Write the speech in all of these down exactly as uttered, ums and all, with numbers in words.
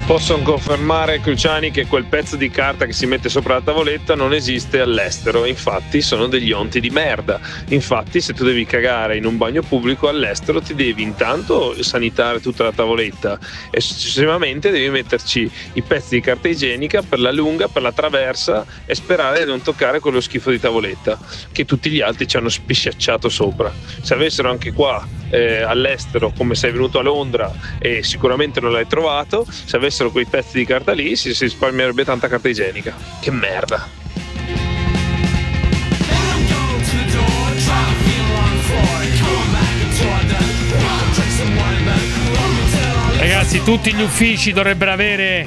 Possono confermare, Cruciani, che quel pezzo di carta che si mette sopra la tavoletta non esiste all'estero, infatti sono degli onti di merda. Infatti se tu devi cagare in un bagno pubblico all'estero ti devi intanto sanitare tutta la tavoletta e successivamente devi metterci i pezzi di carta igienica per la lunga, per la traversa e sperare di non toccare quello schifo di tavoletta che tutti gli altri ci hanno spisciacciato sopra. Se avessero anche qua eh, all'estero, come sei venuto a Londra e sicuramente non l'hai trovato, se avessero quei pezzi di carta lì si, si risparmierebbe tanta carta igienica. Che merda. Ragazzi, tutti gli uffici dovrebbero avere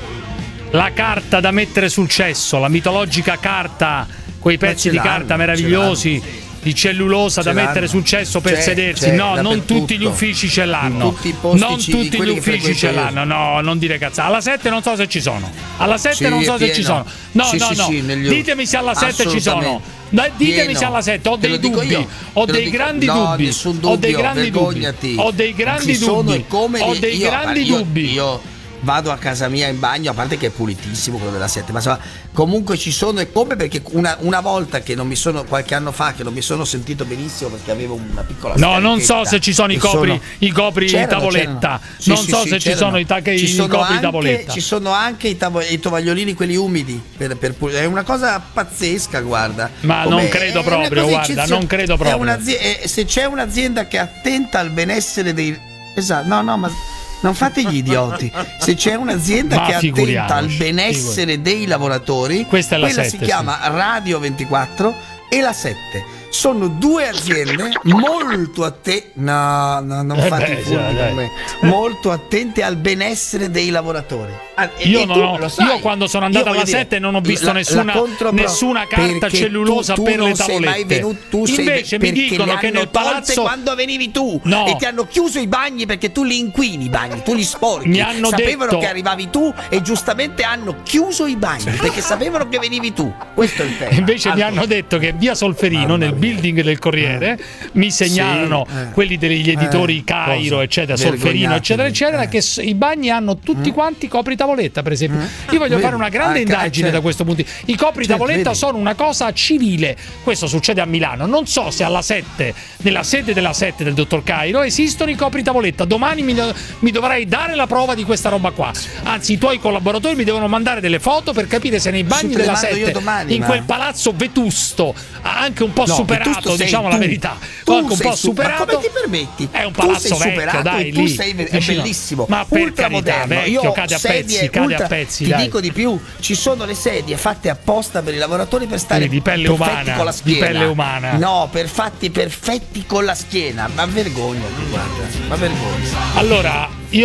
la carta da mettere sul cesso, la mitologica carta, quei pezzi di carta meravigliosi di cellulosa da mettere sul cesso per c'è, sedersi. C'è, no, non tutti gli uffici ce l'hanno. Tutti non tutti gli uffici ce l'hanno. No, non dire cazzate. Alla sette non so se ci sono. Alla sette sì, non so se ci sono. No, sì, no, sì, no. Sì, ditemi se alla sette ci sono. Dai, ditemi pieno. Se alla sette ho dei dubbi, ho dei grandi dubbi, ho dei grandi dubbi, ho dei grandi dubbi, ho dei grandi dubbi. Io vado a casa mia in bagno, a parte che è pulitissimo quello della sette, ma insomma, comunque ci sono e come, perché una, una volta che non mi sono, qualche anno fa, che non mi sono sentito benissimo perché avevo una piccola no, non so se ci sono i copri, sono, i copri c'erano, tavoletta, c'erano. Sì, non sì, so sì, se c'erano. Ci sono i, ta- ci i sono copri anche, tavoletta. Ci sono anche i, tavo- i tovagliolini, quelli umidi, per, per pul- è una cosa pazzesca, guarda. Ma come, non credo proprio, guarda, non credo proprio. È se c'è un'azienda che è attenta al benessere dei... Esatto, no, no, ma... non fate gli idioti. Se c'è un'azienda ma che è attenta al benessere dei lavoratori, questa è la quella sette, si chiama sì. Radio ventiquattro e la sette. Sono due aziende molto attente. No, no, non eh fate beh, già, con me. Molto attente al benessere dei lavoratori. Ah, io, non ho, io quando sono andato io alla sette non ho visto la, nessuna, la nessuna carta cellulosa tu, tu per le tavolette. Venuto, tu Invece sei, mi dicono che nel palazzo quando venivi tu no. e ti hanno chiuso i bagni perché tu li inquini i bagni, tu li sporchi. Mi hanno sapevano detto... che arrivavi tu e giustamente hanno chiuso i bagni perché sapevano che venivi tu. Questo è il tema. Invece allora. Mi hanno detto che via Solferino nel building del Corriere eh. mi segnalano sì, eh. quelli degli editori eh. Cairo Cosa? eccetera Solferino eccetera eccetera eh. che i bagni hanno tutti quanti copri tavoletta per esempio. Io voglio Vedi. fare una grande ah, indagine certo. da questo punto di vista. I copri certo, tavoletta vedi. sono una cosa civile. Questo succede a Milano. Non so se alla sette, nella sede della sette del dottor Cairo, esistono i copri tavoletta. Domani mi, mi dovrai dare la prova di questa roba qua. Anzi, i tuoi collaboratori mi devono mandare delle foto per capire se nei bagni della sette, domani, in ma... quel palazzo vetusto, anche un po' no, superato, diciamo la verità, tu anche un po' su- superato. Ma come ti permetti? È un palazzo vecchio, dai, tu lì. sei è bellissimo. Ma per carità, vecchio, Io cade a pezzi, cade ultra, a pezzi. Ti dai. dico di più, ci sono le sedie fatte apposta per i lavoratori per stare di pelle perfetti umana, con la schiena. Di pelle umana. No, per fatti perfetti con la schiena. Ma vergogna, guarda, ma vergogna. Allora, io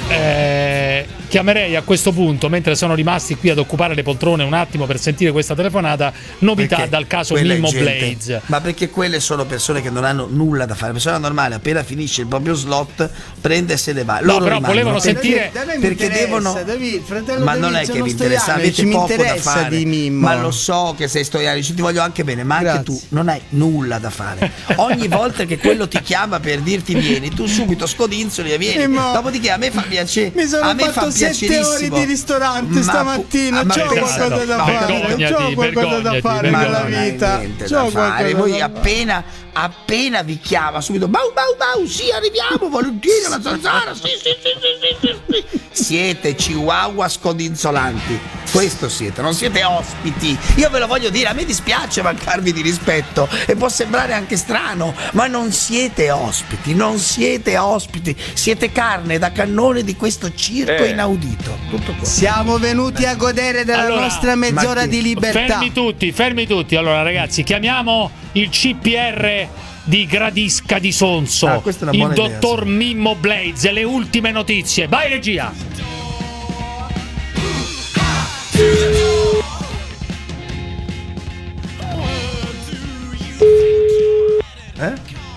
eh, chiamerei a questo punto, mentre sono rimasti qui ad occupare le poltrone un attimo per sentire questa telefonata, novità perché dal caso Mimmo Blades. Ma perché quelle sono persone che non hanno nulla da fare. Una persona normale, appena finisce il proprio slot, prende e se ne va. Loro no, però volevano sentire perché devono. Devi, ma non è che vi interessa, avete poco da fare. Di ma lo so che sei stoianico, ti voglio anche bene, ma Grazie. anche tu non hai nulla da fare. Ogni volta che quello ti chiama per dirti vieni, tu subito scodinzoli e vieni. Mimmo. Dopodiché a me fa piacere. Mi sono a me fatto fa sette ore di ristorante stamattina. Ma c'ho qualcosa no, da no, fare. C'ho qualcosa da fare nella vita. C'ho qualcosa. Voi appena appena vi chiama subito bau bau bau sì arriviamo Valentino la zanzara sì sì sì sì sì sì siete chihuahua scodinzolanti, questo siete, non siete ospiti. Io ve lo voglio dire, a me dispiace mancarvi di rispetto e può sembrare anche strano, ma non siete ospiti, non siete ospiti, siete carne da cannone di questo circo eh. inaudito. Tutto qua. Siamo venuti a godere della allora, nostra mezz'ora di libertà. Fermi tutti, fermi tutti. Allora ragazzi, chiamiamo il C P R di Gradisca di Sonso, ah, il dottor idea, sì. Mimmo Blades, le ultime notizie. Vai regia. Eh?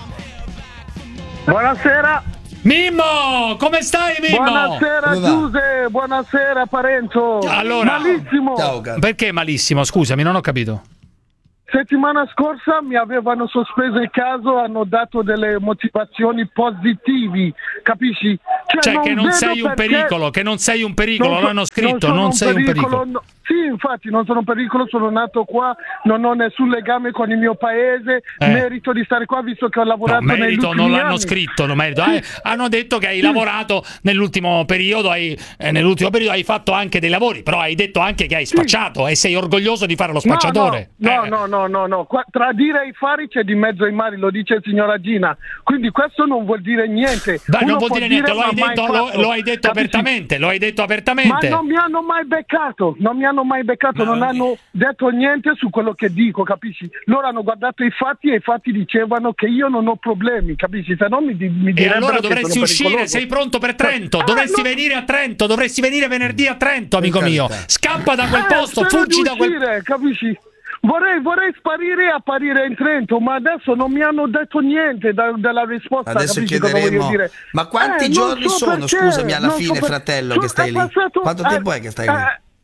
Buonasera Mimmo, come stai Mimmo? Buonasera Giuse, buonasera Parenzo. Allora, malissimo. Ciao, perché malissimo? Scusami, non ho capito. settimana scorsa mi avevano sospeso il caso, hanno dato delle motivazioni positivi, capisci? Cioè, cioè non che non sei un perché... pericolo, che non sei un pericolo, non so, l'hanno scritto, non, non un sei pericolo, un pericolo. No, sì, infatti non sono un pericolo, sono nato qua, non ho nessun legame con il mio paese, eh. merito di stare qua visto che ho lavorato no, merito, negli non l'hanno anni. scritto, non merito. Eh, hanno detto che hai sì. lavorato nell'ultimo periodo, hai, eh, nell'ultimo periodo hai fatto anche dei lavori, però hai detto anche che hai spacciato sì. e sei orgoglioso di fare lo spacciatore. No, no, eh. no, no, no, no, qua, tra dire e i fari c'è di mezzo ai mari, lo dice il signor Agina, quindi questo non vuol dire niente. Beh, non vuol dire niente, dire, lo, hai detto, lo, lo hai detto capisci? apertamente, lo hai detto apertamente. Ma non mi hanno mai beccato, non mi hanno mai beccato, Ma non hanno detto niente su quello che dico, capisci? Loro hanno guardato i fatti e i fatti dicevano che io non ho problemi, capisci? Se no mi, mi E allora dovresti uscire, sei pronto per Trento, eh, dovresti no. venire a Trento, dovresti venire venerdì a Trento, amico mio. Scappa da quel eh, posto, fuggi da quel uscire, capisci? Vorrei, vorrei sparire e apparire in Trento, ma adesso non mi hanno detto niente da, della risposta. Adesso capisci cosa voglio chiederemo. dire? Ma quanti eh, giorni so sono, perché, scusami, alla fine, so per... fratello, so, che stai è lì? passato, Quanto eh, tempo è che stai lì?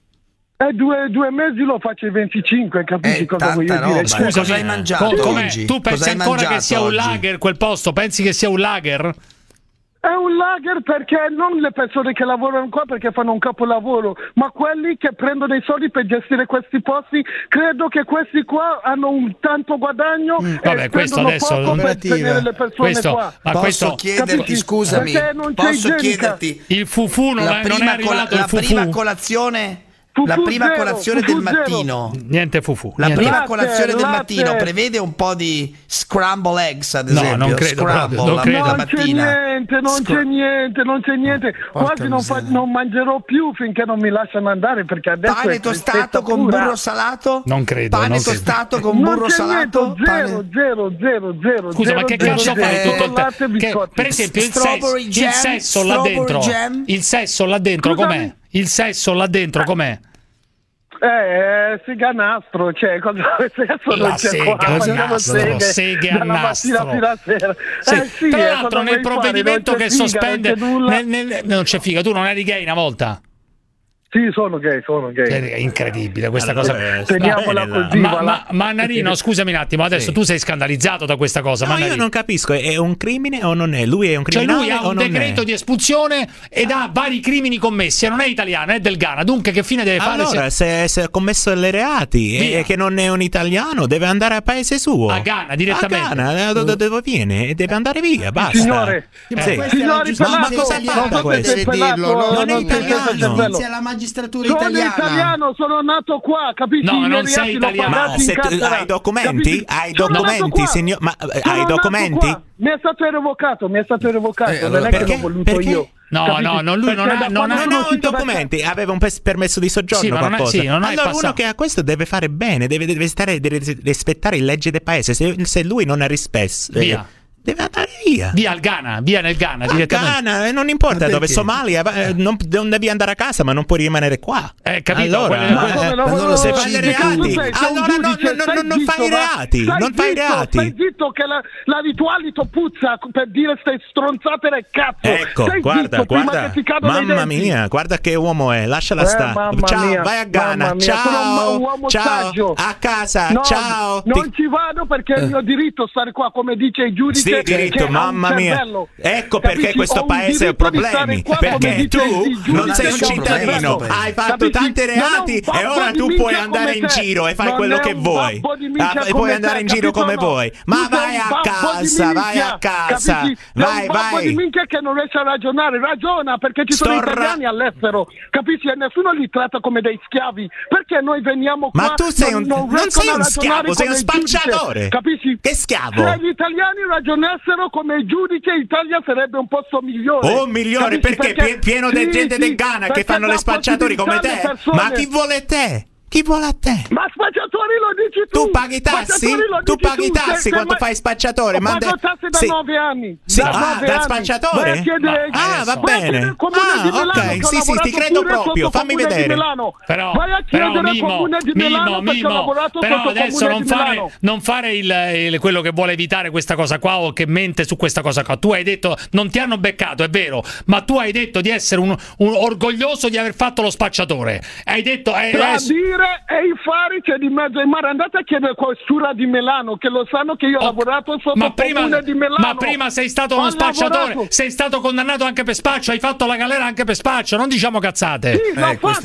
Eh, due, due mesi lo faccio i venticinque, capisci eh, cosa voglio roba. dire? Scusami, cosa hai mangiato co- oggi? Tu pensi cosa ancora che sia un oggi? lager quel posto? Pensi che sia un lager? È un lager perché non le persone che lavorano qua perché fanno un capolavoro, ma quelli che prendono i soldi per gestire questi posti, credo che questi qua hanno un tanto guadagno mm, e vabbè, questo adesso poco per tenere le persone questo, qua. Ma posso questo, chiederti, capisci? scusami, posso chiederti il fufu non, la è, prima non è arrivato, cola- il fufu. la prima colazione Fufu La prima zero, colazione fufu del mattino. zero. Niente fufu. La niente. prima Latte, colazione del latte. mattino prevede un po' di scramble eggs, ad No, esempio. non credo Scramble proprio, non la, credo. la Non c'è mattina. niente, non Scra- c'è niente, non c'è niente. Porca Quasi non, fa- miseria. non mangerò più finché non mi lasciano andare perché adesso Pane è tostato tristezza con pura. burro salato? Non credo. Pane non credo. tostato con Non burro c'è salato? niente, zero, zero, zero, zero. Scusa, zero, ma che zero, cazzo zero, fai zero, tutto il latte e tempo? Che, biscotti. per esempio, il Strawberry sesso, jam, il sesso là strawberry dentro, jam. il sesso là dentro Scusami? com'è? Il sesso là dentro com'è? Eh, eh, sega nastro, cioè cosa adesso La non c'è sega qua, a mangiamo nastro, seghe seghe a dalla mattina nastro. fino a sera. Sì. Eh, sì, Tra eh, l'altro cosa nel vuoi fare? provvedimento Non c'è che figa, sospende non c'è nulla. nel, nel, non c'è figa, tu non eri gay una volta? Sì, sono gay, sono gay. È incredibile questa Allora, cosa. eh, Teniamola bene, così. Ma, va ma, là. ma Nannino, scusami un attimo, adesso Sì. tu sei scandalizzato da questa cosa. No, io Mannarino. non capisco, è un crimine o non è? Lui è un Cioè criminale lui ha o un non decreto è? di espulsione ed ha vari crimini commessi, e non è italiano, è del Ghana, dunque che fine deve fare? Allora, se, se ha commesso delle reati Via. e che non è un italiano, deve andare a paese suo. A Ghana, direttamente. A Ghana, da dove, dove viene? E deve andare via, basta. Signore, Sì. signori, Ma- ma pelato, cosa non fa so se questo? sei pelato, Deve dirlo, no, non è non sei italiano. senza cervello. Inizia la magistratura Sono italiana. italiano, sono nato qua, capisci? No, I miei non sei reati l'ho italiano. pagati Ma in se tu- carcera, hai documenti? capisci? Hai Sono nato documenti, qua. signor- ma, eh, Sono hai nato documenti? qua. Mi è stato revocato, mi è stato revocato, Eh, non allora è che perché? l'ho voluto Perché? io. No, capisci? no, no, lui non Perché ha- non quando ha- Non sono ha i uscito da documenti, aveva un pes- permesso di soggiorno Sì, ma non è- qualcosa. sì, non hai allora passato- uno che ha questo deve fare bene, deve, deve stare, deve rispettare le leggi del paese. Se, se lui non ha rispetto, Via. deve andare via. Via al Ghana, via nel Ghana, A direttamente. Ghana, eh, non importa Ma dove, perché? Somalia, eh, non, non devi andare a casa, ma non puoi rimanere qua. Eh, capito? Allora, Quelle- Ma quelle- come eh, no, ma non no, lo se no, fai no, dei tu sei- reati, sei un allora non- giudice, non- stai non- non fai zitto, va. reati, Stai non fai zitto, reati. Stai zitto che la, la ritualito puzza per dire ste stronzate del cazzo. Ecco, Stai guarda, zitto prima guarda, che ti cadono i mamma denti. mia, guarda che uomo è, lasciala Eh, stare. mamma Ciao, mia, vai a Ghana, mamma mia, sono ciao, un uomo ciao, saggio. a casa, No, ciao. non Ti- ci vado perché è il mio diritto stare qua, come dice il giudice. Sì, diritto, che ha un mamma mia. cervello. Ecco Capisci? perché questo Ho un paese ha diritto di stare problemi. qua, come Perché dice tu il giudice non sei un che ha cittadino, cervello. hai fatto Capisci? tante Non è un reati e babbo ora di tu minchia puoi andare come in te. giro e fai Non quello è che un vuoi. babbo di minchia Ah, e come puoi andare te, in giro capito come no? vuoi. Tu Ma sei vai un a babbo di casa, vai minchia, a casa. capisci? Sei Vai, un babbo di vai. minchia che non riesce a ragionare, ragiona perché ci sono Sto ra- italiani all'estero, capisci? E nessuno li tratta come dei schiavi, perché noi veniamo qua. Ma tu sei non- un- non non sei riescono a un schiavo, ragionare sei un come il giudice, spacciatore. capisci? Che schiavo? Se gli italiani ragionassero come il giudice, l'Italia sarebbe un posto migliore. Oh, migliore, Capisci? perché, pie- pieno di sì, gente sì, del Ghana che perché fanno le dà spacciatori come possibilità te. alle persone. Ma chi vuole te? Chi vuole a te? Ma spacciatori lo dici tu! Tu paghi tassi? Spacciatori lo Tu dici paghi tu, tassi se- quando se- fai spacciatore? Ho Ma pagato de- tasse da sì. nove anni. Sì, da ah, nove da anni. spacciatore? Vai a chiedere- Ma- Ah, va vai a chiedere bene. al comune Ah, di Milano, ok, che ho sì, sì, ti lavorato credo pure proprio. sotto Fammi comune di vedere. Milano. Però, Vai a però chiedere al Mimo, comune di Mimo, Milano perché ho Mimo, lavorato però sotto adesso comune non di fare, Milano. non fare il, il- quello che vuole evitare questa cosa qua o che mente su questa cosa qua. Tu hai detto, non ti hanno beccato, è vero, ma tu hai detto di essere un, un orgoglioso di aver fatto lo spacciatore. Hai detto, eh, Tra eh, dire mare e i fari c'è di mezzo ai mare. Andate a chiedere a questura di Milano, che lo sanno che io ho oh, lavorato sotto ma il prima, comune di Milano. Ma prima sei stato uno spacciatore, lavorato. Sei stato condannato anche per spaccio, hai fatto la galera anche per spaccio, non diciamo cazzate. Sì, l'ho eh, fatto,